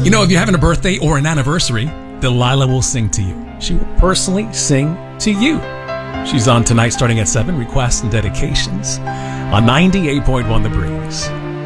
You know, if you're having a birthday or an anniversary, Delilah will sing to you. She will personally sing to you. She's on tonight starting at 7, requests and dedications on 98.1 The Breeze.